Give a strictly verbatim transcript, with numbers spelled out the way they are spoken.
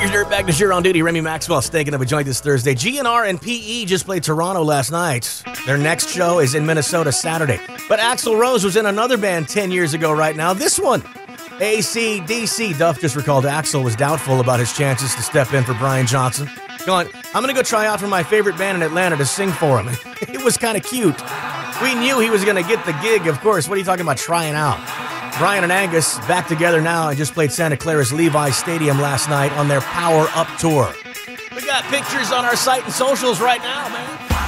your dirtbag de jour on duty. Remy Maxwell stinking of a joint this Thursday. G N R and P E just played Toronto last night. Their next show is in Minnesota Saturday. But Axl Rose was in another band ten years ago right now. This one, A C D C. Duff just recalled Axl was doubtful about his chances to step in for Brian Johnson. Going, I'm going to go try out for my favorite band in Atlanta to sing for him. It was kind of cute. We knew he was going to get the gig, of course. What are you talking about trying out? Brian and Angus back together now and just played Santa Clara's Levi Stadium last night on their Power Up Tour. We got pictures on our site and socials right now, man.